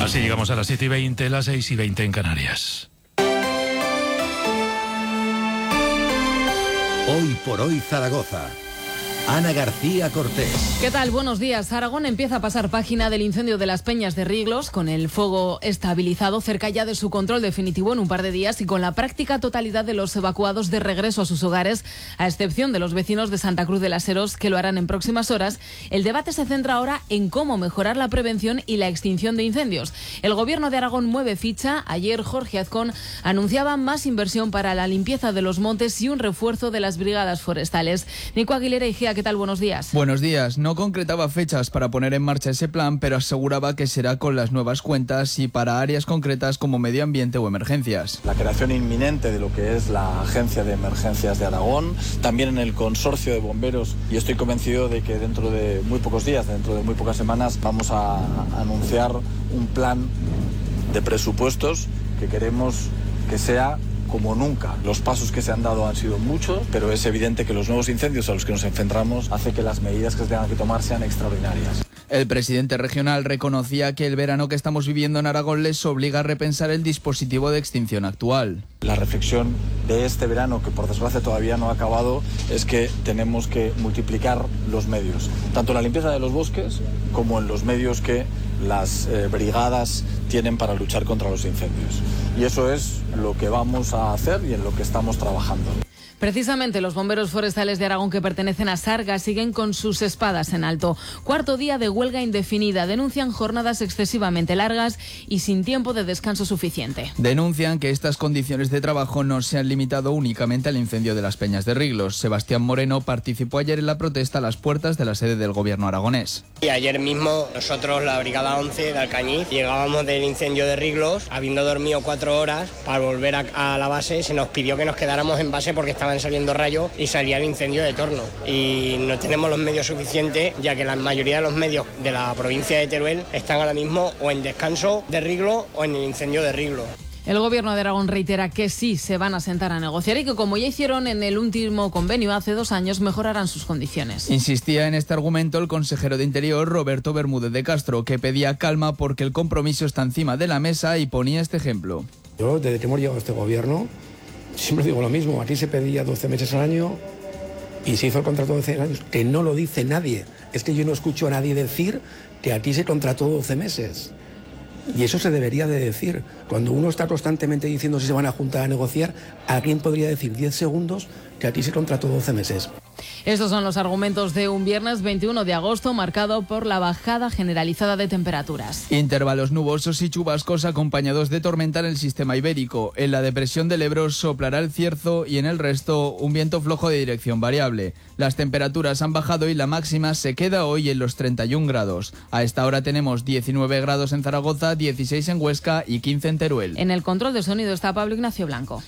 Así llegamos a las 7:20, las 6:20 en Canarias. Hoy por hoy Zaragoza. Ana García Cortés. ¿Qué tal? Buenos días. Aragón empieza a pasar página del incendio de las Peñas de Riglos, con el fuego estabilizado, cerca ya de su control definitivo en un par de días y con la práctica totalidad de los evacuados de regreso a sus hogares, a excepción de los vecinos de Santa Cruz de las Heros, que lo harán en próximas horas. El debate se centra ahora en cómo mejorar la prevención y la extinción de incendios. El Gobierno de Aragón mueve ficha. Ayer Jorge Azcón anunciaba más inversión para la limpieza de los montes y un refuerzo de las brigadas forestales. Nico Aguilera y Gea, ¿qué tal? Buenos días. Buenos días. No concretaba fechas para poner en marcha ese plan, pero aseguraba que será con las nuevas cuentas y para áreas concretas como medio ambiente o emergencias. La creación inminente de lo que es la Agencia de Emergencias de Aragón, también en el consorcio de bomberos, y estoy convencido de que dentro de muy pocos días, dentro de muy pocas semanas, vamos a anunciar un plan de presupuestos que queremos que sea como nunca. Los pasos que se han dado han sido muchos, pero es evidente que los nuevos incendios a los que nos enfrentamos hace que las medidas que se tengan que tomar sean extraordinarias. El presidente regional reconocía que el verano que estamos viviendo en Aragón les obliga a repensar el dispositivo de extinción actual. La reflexión de este verano, que por desgracia todavía no ha acabado, es que tenemos que multiplicar los medios, tanto en la limpieza de los bosques como en los medios que las brigadas tienen para luchar contra los incendios. Y eso es lo que vamos a hacer y en lo que estamos trabajando. Precisamente los bomberos forestales de Aragón, que pertenecen a Sarga, siguen con sus espadas en alto. Cuarto día de huelga indefinida. Denuncian jornadas excesivamente largas y sin tiempo de descanso suficiente. Denuncian que estas condiciones de trabajo no se han limitado únicamente al incendio de las Peñas de Riglos. Sebastián Moreno participó ayer en la protesta a las puertas de la sede del gobierno aragonés. Y ayer mismo nosotros, la Brigada 11 de Alcañiz, llegábamos del incendio de Riglos, habiendo dormido 4 horas, para volver a la base. Se nos pidió que nos quedáramos en base porque estaban saliendo rayos y salía el incendio de Torno. Y no tenemos los medios suficientes, ya que la mayoría de los medios de la provincia de Teruel están ahora mismo o en descanso de Riglos o en el incendio de Riglos. El Gobierno de Aragón reitera que sí se van a sentar a negociar y que, como ya hicieron en el último convenio hace 2 años, mejorarán sus condiciones. Insistía en este argumento el consejero de Interior, Roberto Bermúdez de Castro, que pedía calma porque el compromiso está encima de la mesa y ponía este ejemplo. Yo, desde que hemos llegado a este gobierno, siempre digo lo mismo. Aquí se pedía 12 meses al año y se hizo el contrato de 12 años, que no lo dice nadie. Es que yo no escucho a nadie decir que aquí se contrató 12 meses. Y eso se debería de decir. Cuando uno está constantemente diciendo si se van a juntar a negociar, ¿alguien podría decir 10 segundos que aquí se contrató 12 meses? Estos son los argumentos de un viernes 21 de agosto marcado por la bajada generalizada de temperaturas. Intervalos nubosos y chubascos acompañados de tormenta en el sistema ibérico. En la depresión del Ebro soplará el cierzo y en el resto un viento flojo de dirección variable. Las temperaturas han bajado y la máxima se queda hoy en los 31 grados. A esta hora tenemos 19 grados en Zaragoza, 16 en Huesca y 15 en Teruel. En el control de sonido está Pablo Ignacio Blanco.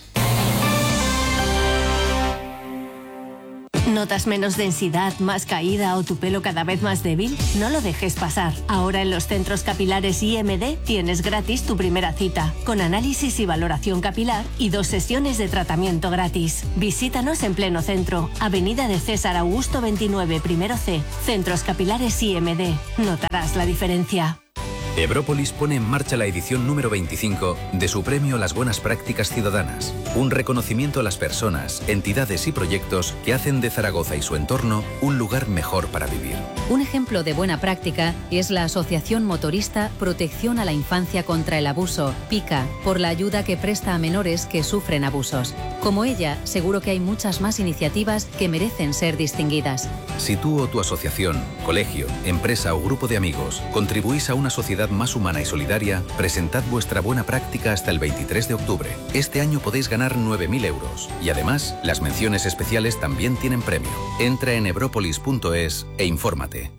¿Notas menos densidad, más caída o tu pelo cada vez más débil? No lo dejes pasar. Ahora en los centros capilares IMD tienes gratis tu primera cita, con análisis y valoración capilar y 2 sesiones de tratamiento gratis. Visítanos en pleno centro, Avenida de César Augusto 29, primero C, Centros Capilares IMD. Notarás la diferencia. Ebrópolis pone en marcha la edición número 25 de su premio Las Buenas Prácticas Ciudadanas, un reconocimiento a las personas, entidades y proyectos que hacen de Zaragoza y su entorno un lugar mejor para vivir. Un ejemplo de buena práctica es la Asociación Motorista Protección a la Infancia contra el Abuso, PICA, por la ayuda que presta a menores que sufren abusos. Como ella, seguro que hay muchas más iniciativas que merecen ser distinguidas. Si tú o tu asociación, colegio, empresa o grupo de amigos contribuís a una sociedad más humana y solidaria, presentad vuestra buena práctica hasta el 23 de octubre. Este año podéis ganar 9.000 euros y además las menciones especiales también tienen premio. Entra en ebropolis.es e infórmate.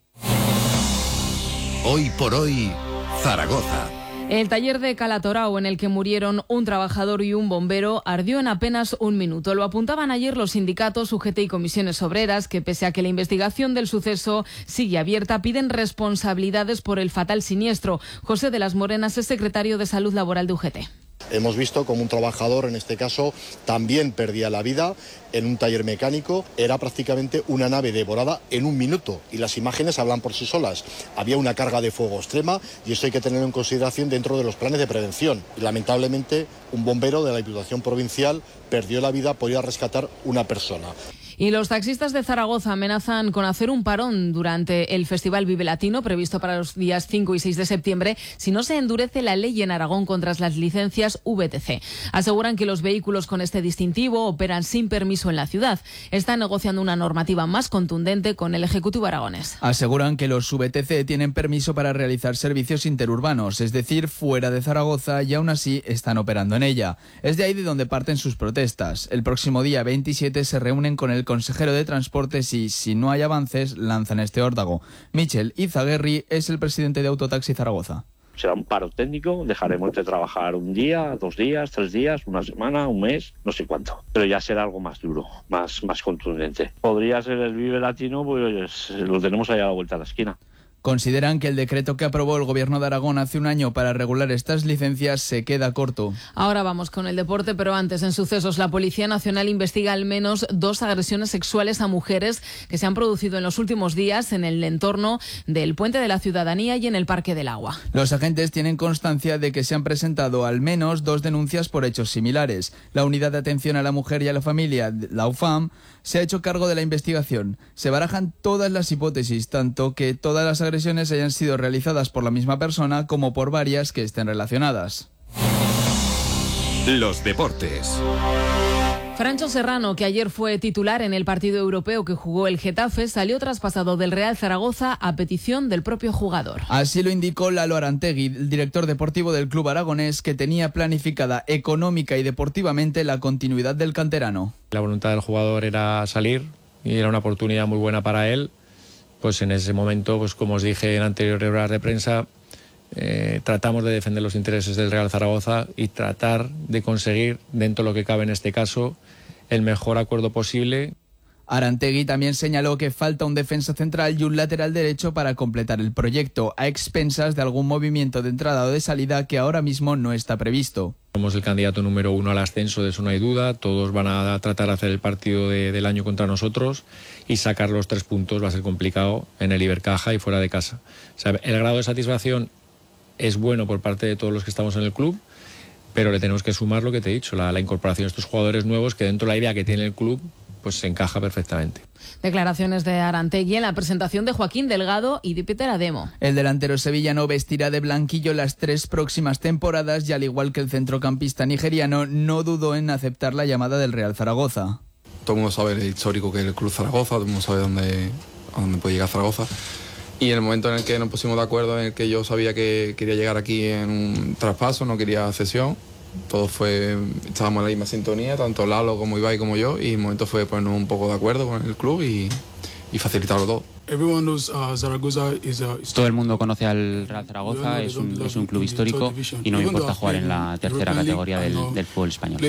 Hoy por hoy, Zaragoza. El taller de Calatorao, en el que murieron un trabajador y un bombero, ardió en apenas 1 minuto. Lo apuntaban ayer los sindicatos UGT y comisiones obreras, que pese a que la investigación del suceso sigue abierta, piden responsabilidades por el fatal siniestro. José de las Morenas es secretario de Salud Laboral de UGT. Hemos visto como un trabajador, en este caso, también perdía la vida en un taller mecánico. Era prácticamente una nave devorada en un minuto y las imágenes hablan por sí solas. Había una carga de fuego extrema y eso hay que tenerlo en consideración dentro de los planes de prevención. Y lamentablemente, un bombero de la Diputación Provincial perdió la vida por ir a rescatar una persona. Y los taxistas de Zaragoza amenazan con hacer un parón durante el Festival Vive Latino, previsto para los días 5 y 6 de septiembre, si no se endurece la ley en Aragón contra las licencias VTC. Aseguran que los vehículos con este distintivo operan sin permiso en la ciudad. Están negociando una normativa más contundente con el Ejecutivo aragonés. Aseguran que los VTC tienen permiso para realizar servicios interurbanos, es decir, fuera de Zaragoza, y aún así están operando en ella. Es de ahí de donde parten sus protestas. El próximo día 27 se reúnen con el consejero de Transportes y, si no hay avances, lanzan este órdago. Michel Izaguirre es el presidente de Autotaxi Zaragoza. Será un paro técnico, dejaremos de trabajar un día, 2 días, 3 días, una semana, un mes, no sé cuánto. Pero ya será algo más duro, más contundente. Podría ser el Vive Latino, pues lo tenemos allá a la vuelta de la esquina. Consideran que el decreto que aprobó el Gobierno de Aragón hace un año para regular estas licencias se queda corto. Ahora vamos con el deporte, pero antes, en sucesos, la Policía Nacional investiga al menos 2 agresiones sexuales a mujeres que se han producido en los últimos días en el entorno del Puente de la Ciudadanía y en el Parque del Agua. Los agentes tienen constancia de que se han presentado al menos 2 denuncias por hechos similares. La Unidad de Atención a la Mujer y a la Familia, la UFAM, se ha hecho cargo de la investigación. Se barajan todas las hipótesis, tanto que todas las agresiones hayan sido realizadas por la misma persona como por varias que estén relacionadas. Los deportes. Francho Serrano, que ayer fue titular en el partido europeo que jugó el Getafe, salió traspasado del Real Zaragoza a petición del propio jugador. Así lo indicó Lalo Arantegui, el director deportivo del club aragonés, que tenía planificada económica y deportivamente la continuidad del canterano. La voluntad del jugador era salir y era una oportunidad muy buena para él. Pues en ese momento, pues como os dije en anteriores horas de prensa, tratamos de defender los intereses del Real Zaragoza y tratar de conseguir, dentro de lo que cabe en este caso, el mejor acuerdo posible. Arantegui también señaló que falta un defensa central y un lateral derecho para completar el proyecto, a expensas de algún movimiento de entrada o de salida que ahora mismo no está previsto. Somos el candidato número 1 al ascenso, de eso no hay duda. Todos van a tratar de hacer el partido del año contra nosotros y sacar los 3 puntos va a ser complicado en el Ibercaja y fuera de casa. O sea, el grado de satisfacción es bueno por parte de todos los que estamos en el club, pero le tenemos que sumar lo que te he dicho, la incorporación de estos jugadores nuevos que dentro de la idea que tiene el club pues se encaja perfectamente. Declaraciones de Arantegui en la presentación de Joaquín Delgado y de Peter Ademo. El delantero sevillano vestirá de blanquillo las 3 próximas temporadas y, al igual que el centrocampista nigeriano, no dudó en aceptar la llamada del Real Zaragoza. Todo el mundo sabe el histórico que es el club Zaragoza, todo el mundo sabe a dónde puede llegar Zaragoza. Y en el momento en el que nos pusimos de acuerdo, en el que yo sabía que quería llegar aquí en un traspaso, no quería cesión, estábamos en la misma sintonía, tanto Lalo como Ibai como yo, y el momento fue ponernos un poco de acuerdo con el club y facilitarlo todo. Todo el mundo conoce al Real Zaragoza, es un club histórico y no me importa jugar en la tercera categoría del fútbol español.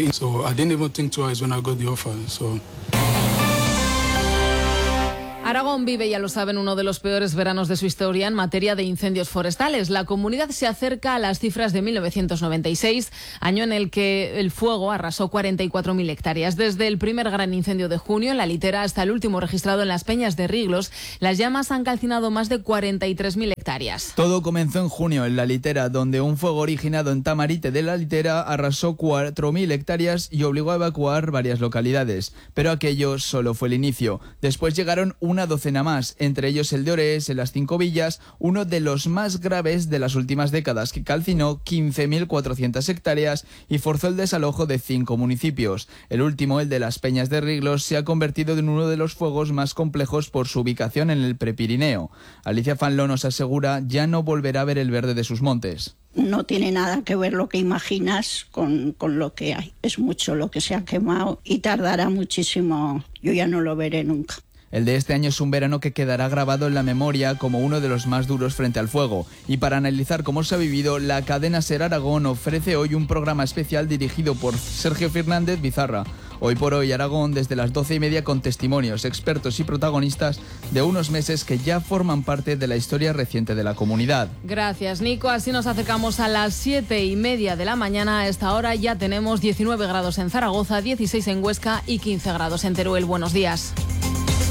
Aragón vive, ya lo saben, uno de los peores veranos de su historia en materia de incendios forestales. La comunidad se acerca a las cifras de 1996, año en el que el fuego arrasó 44.000 hectáreas. Desde el primer gran incendio de junio en la Litera hasta el último registrado en las Peñas de Riglos, las llamas han calcinado más de 43.000 hectáreas. Todo comenzó en junio en la Litera, donde un fuego originado en Tamarite de la Litera arrasó 4.000 hectáreas y obligó a evacuar varias localidades. Pero aquello solo fue el inicio. Después llegaron una docena más, entre ellos el de Orés, en las 5 villas, uno de los más graves de las últimas décadas, que calcinó 15.400 hectáreas y forzó el desalojo de 5 municipios. El último, el de las Peñas de Riglos, se ha convertido en uno de los fuegos más complejos por su ubicación en el Prepirineo. Alicia Fanló nos asegura ya no volverá a ver el verde de sus montes. No tiene nada que ver lo que imaginas con lo que hay. Es mucho lo que se ha quemado y tardará muchísimo. Yo ya no lo veré nunca. El de este año es un verano que quedará grabado en la memoria como uno de los más duros frente al fuego. Y para analizar cómo se ha vivido, la cadena SER Aragón ofrece hoy un programa especial dirigido por Sergio Fernández Bizarra. Hoy por hoy Aragón desde las 12:30 con testimonios, expertos y protagonistas de unos meses que ya forman parte de la historia reciente de la comunidad. Gracias, Nico. Así nos acercamos a las 7:30 de la mañana. A esta hora ya tenemos 19 grados en Zaragoza, 16 en Huesca y 15 grados en Teruel. Buenos días.